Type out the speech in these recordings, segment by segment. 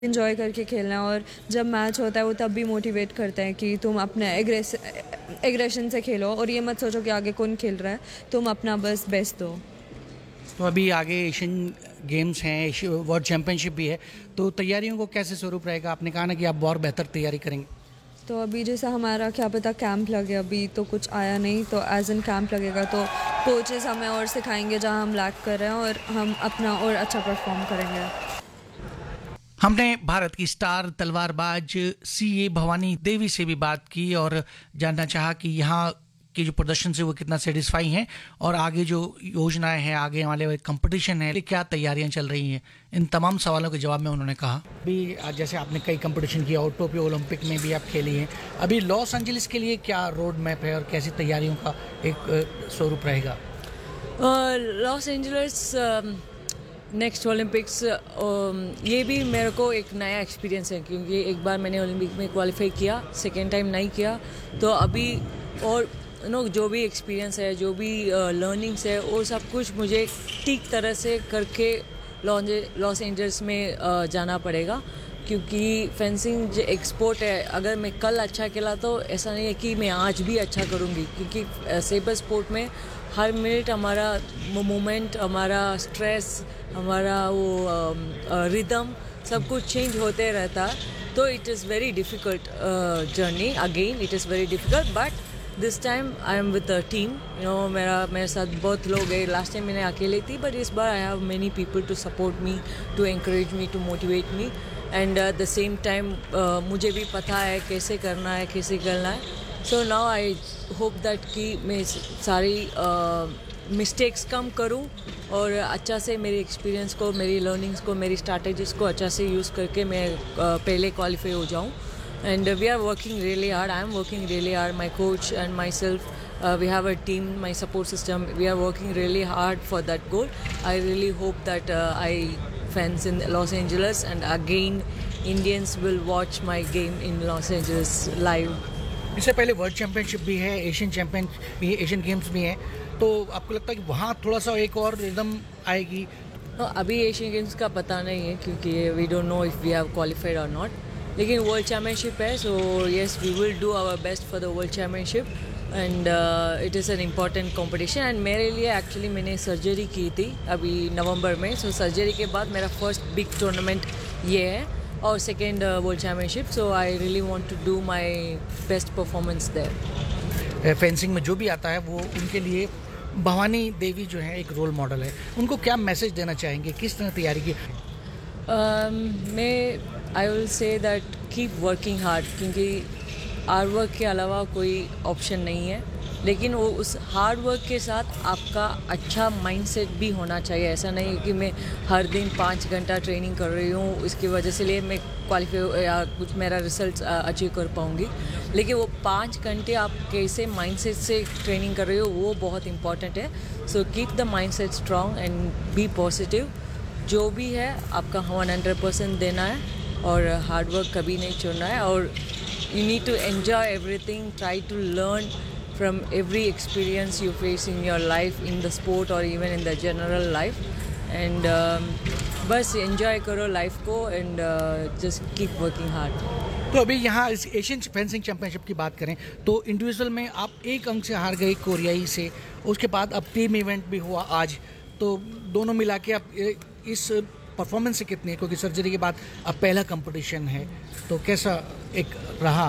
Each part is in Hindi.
इन्जॉय करके खेलना है। और जब मैच होता है वो तब भी मोटिवेट करते हैं कि तुम अपने एग्रेशन से खेलो और ये मत सोचो कि आगे कौन खेल रहा है, तुम अपना बस बेस्ट दो। तो अभी आगे एशियन गेम्स हैं, वर्ल्ड चैंपियनशिप भी है, तो तैयारियों को कैसे स्वरूप रहेगा? आपने कहा ना कि आप और बेहतर तैयारी करेंगे। तो अभी जैसा हमारा क्या पता कैंप लगे, अभी तो कुछ आया नहीं, तो एज एन कैंप लगेगा तो कोचेस हमें और सिखाएंगे जहाँ हम लैक कर रहे हैं और हम अपना और अच्छा परफॉर्म करेंगे। हमने भारत की स्टार तलवारबाज सीए भवानी देवी से भी बात की और जानना चाहा कि यहाँ के जो प्रदर्शन से वो कितना सेटिस्फाई हैं और आगे जो योजनाएं हैं, आगे वाले कंपटीशन है, क्या तैयारियां चल रही हैं। इन तमाम सवालों के जवाब में उन्होंने कहा, अभी जैसे आपने कई कंपटीशन किया और टोक्यो ओलंपिक में भी आप खेली हैं, अभी लॉस एंजलिस के लिए क्या रोड मैप है और कैसी तैयारियों का एक स्वरूप रहेगा? लॉस एंजलिस नेक्स्ट ओलंपिक्स, ये भी मेरे को एक नया एक्सपीरियंस है क्योंकि एक बार मैंने ओलंपिक में क्वालिफाई किया, सेकेंड टाइम नहीं किया। तो अभी और जो भी एक्सपीरियंस है, जो भी लर्निंग्स है, वो सब कुछ मुझे ठीक तरह से करके लॉस एंजल्स में जाना पड़ेगा क्योंकि फेंसिंग जो एक स्पोर्ट है, अगर मैं कल अच्छा खेला तो ऐसा नहीं है कि मैं आज भी अच्छा करूँगी क्योंकि सेबर स्पोर्ट में हर मिनट हमारा मोमेंट, हमारा स्ट्रेस, हमारा वो रिदम सब कुछ चेंज होते रहता है। तो it is very difficult journey, again it is very difficult, but this time I am with a team. मेरे साथ बहुत लोग गए। लास्ट टाइम मैंने अकेले थी, बट इस बार I have many people to support me, to encourage me, to motivate me, and at the same time मुझे भी पता है कैसे करना है, कैसे करना है। So now I hope that कि मैं सारी मिस्टेक्स कम करूं और अच्छा से मेरे एक्सपीरियंस को, मेरी लर्निंग्स को, मेरी स्ट्रैटेजीज को अच्छा से यूज़ करके मैं पहले क्वालिफाई हो जाऊं। And we are working really hard, I am working really hard, my coach and my self, we have a team, my support system, we are working really hard for that goal. I really hope that I fans in Los Angeles and again Indians will watch my game in Los Angeles live. इससे पहले वर्ल्ड चैंपियनशिप भी है, एशियन चैंपियन भी है, एशियन गेम्स भी हैं, तो आपको लगता है कि वहाँ थोड़ा सा एक और रिदम आएगी? अभी एशियन गेम्स का पता नहीं है क्योंकि we don't know if we have qualified और नॉट, लेकिन वर्ल्ड चैम्पियनशिप है, so yes we will do our best for the world championship and it is an important competition. And मेरे लिए एक्चुअली मैंने सर्जरी की थी अभी नवंबर में, सो सर्जरी के बाद मेरा फर्स्ट बिग टूर्नामेंट ये है और second world championship, so I really want to do my best performance there. Fencing में जो भी आता है वो उनके लिए भवानी देवी जो है एक रोल मॉडल है, उनको क्या मैसेज देना चाहेंगे, किस तरह तैयारी की? मैं I will say that keep working hard क्योंकि हार्ड वर्क के अलावा कोई ऑप्शन नहीं है, लेकिन वो उस हार्ड वर्क के साथ आपका अच्छा माइंडसेट भी होना चाहिए। ऐसा नहीं है कि मैं हर दिन 5 घंटा ट्रेनिंग कर रही हूँ, इसकी वजह से लिए मैं क्वालिफाई या कुछ मेरा रिजल्ट अचीव कर पाऊँगी, लेकिन वो 5 घंटे आप कैसे माइंडसेट से ट्रेनिंग कर रहे हो वो बहुत इंपॉर्टेंट है। So keep the mindset strong and B positive. जो भी है आपका 100% देना है और हार्ड वर्क कभी नहीं छोड़ना है, और you need to enjoy everything, try to learn from every experience you face in your life, in the sport or even in the general life, and बस enjoy करो life को and just keep working hard. तो अभी यहाँ इस एशियन फेंसिंग चैंपियनशिप की बात करें तो इंडिविजुअल में आप 1 अंक से हार गए कोरियाई से, उसके बाद अब टीम इवेंट भी हुआ आज, तो दोनों मिला के आप इस परफॉर्मेंस से कितनी, क्योंकि सर्जरी के बाद अब पहला कंपटीशन है, तो कैसा एक रहा?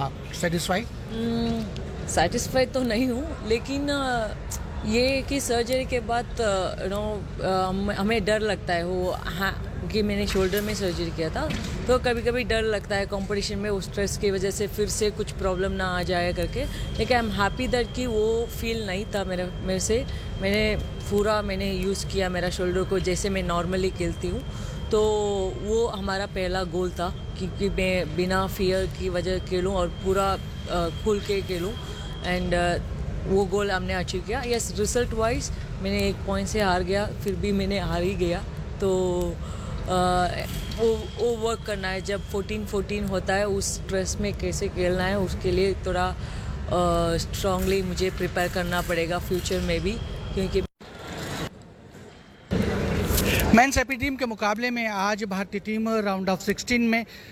सेटिस्फाई तो नहीं हूँ, लेकिन ये कि सर्जरी के बाद हमें डर लगता है वो, हाँ, क्योंकि मैंने शोल्डर में सर्जरी किया था, तो कभी कभी डर लगता है कंपटीशन में उस स्ट्रेस की वजह से फिर से कुछ प्रॉब्लम ना आ जाए करके, लेकिन आई एम हैप्पी दैट कि वो फील नहीं था मेरे से। मैंने यूज़ किया मेरा शोल्डर को जैसे मैं नॉर्मली खेलती हूँ, तो वो हमारा पहला गोल था क्योंकि मैं बिना फियर की वजह खेलूँ और पूरा खुल के खेलूँ, एंड वो गोल हमने अचीव किया। यस, रिजल्ट वाइज मैंने 1 पॉइंट से हार गया, फिर भी मैंने हार ही गया, तो वो वर्क करना है। जब 14-14 होता है उस स्ट्रेस में कैसे खेलना है, उसके लिए थोड़ा स्ट्रांगली मुझे प्रिपेयर करना पड़ेगा फ्यूचर में भी, क्योंकि मेंस एपी टीम के मुकाबले में आज भारतीय टीम राउंड ऑफ 16 में